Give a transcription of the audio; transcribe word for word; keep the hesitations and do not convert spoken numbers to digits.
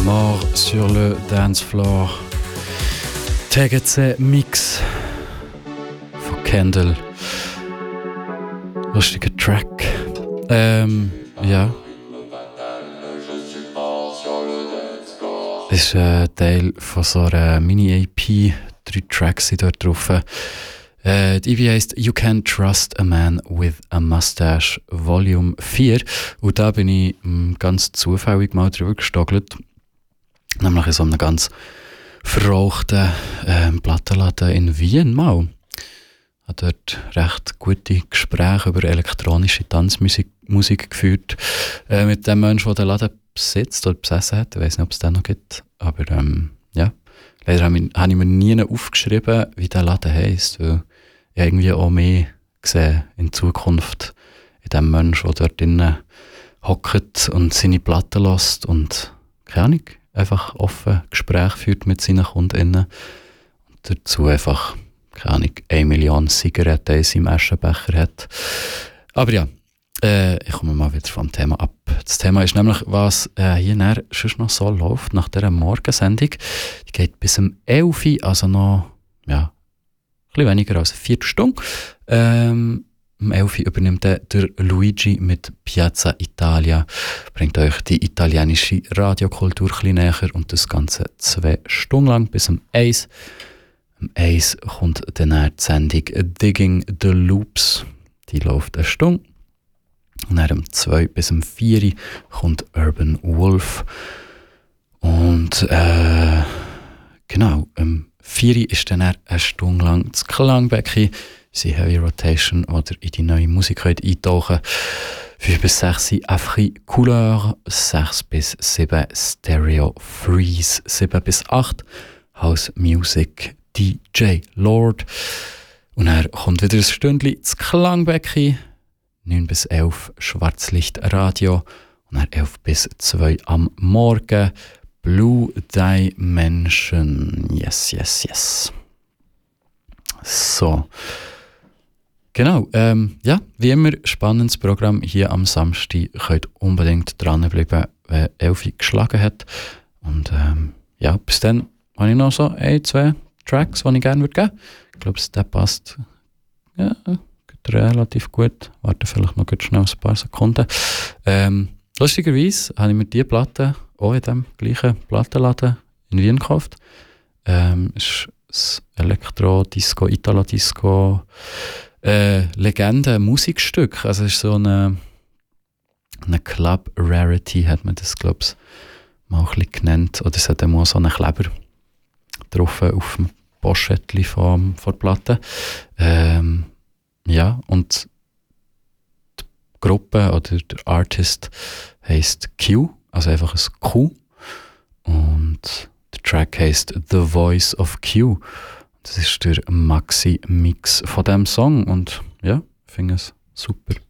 Mort sur le dance floor. T G C Mix von Kendall. Lustiger Track. Ähm, ja. Das ist ein Teil von so einer Mini-E P. Drei Tracks sind dort drauf. Äh, die E P heisst You Can't Trust a Man with a Mustache Volume vier. Und da bin ich mh, ganz zufällig mal drüber gestogelt. Nämlich in so einem ganz verrauchten äh, Plattenladen in Wien mal. Ich habe dort recht gute Gespräche über elektronische Tanzmusik Musik geführt äh, mit dem Menschen, der den Laden besitzt oder besessen hat. Ich weiß nicht, ob es den noch gibt. Aber ähm, ja, leider habe ich, hab ich mir nie aufgeschrieben, wie der Laden heisst. Weil ich irgendwie auch mehr gesehen in Zukunft in dem Menschen, der dort drinnen hockt und seine Platten lässt und keine Ahnung, einfach offen Gespräche führt mit seinen KundInnen und dazu einfach, keine Ahnung, eine Million Zigaretten in seinem Aschenbecher hat. Aber ja, äh, ich komme mal wieder vom Thema ab. Das Thema ist nämlich, was äh, hier nachher schon noch so läuft, nach dieser Morgensendung. Die geht bis um elf Uhr, also noch, ja, ein bisschen weniger als eine Viertelstunde. Ähm, um elf Uhr übernimmt der Luigi mit Piazza Italia, bringt euch die italienische Radiokultur ein bisschen näher und das Ganze zwei Stunden lang bis um eins. Um eins kommt dann die Sendung Digging the Loops, die läuft eine Stunde. Und dann um zwei bis um vier kommt Urban Wolf. Und äh, genau, um vier ist dann eine Stunde lang das Klangbecken, sie Heavy Rotation oder in die neue Musik eintauchen. fünf bis sechs Afri Couleur, sechs bis sieben Stereo Freeze, sieben bis acht House Music D J Lord. Und dann kommt wieder ein Stündchen das Klangbecken, neun bis elf Schwarzlichtradio und dann elf bis zwei am Morgen Blue Dimension. Yes, yes, yes. So. Genau, ähm, ja, wie immer, spannendes Programm hier am Samstag. Ihr könnt unbedingt dranbleiben, wenn elf Uhr geschlagen hat. Und ähm, ja, bis dann habe ich noch so ein, zwei Tracks, die ich gerne würde geben. Ich glaube, der passt ja, relativ gut. Warte vielleicht noch ganz schnell ein paar Sekunden. Ähm, lustigerweise habe ich mir diese Platte auch in dem gleichen Plattenladen in Wien gekauft. Ähm, ist das Elektro-Disco, Italo-Disco äh, Legende, Musikstück. Also es ist so eine, eine Club Rarity, hat man das, glaube ich, mal ein bisschen genannt. Oder es hat auch so einen Kleber drauf auf dem Poschettchen von, von der Platte. Ähm, ja, und die Gruppe oder der Artist heisst Q, also einfach ein Q. Und der Track heisst The Voice of Q. Das ist der Maxi-Mix von diesem Song und ja, ich finde es super.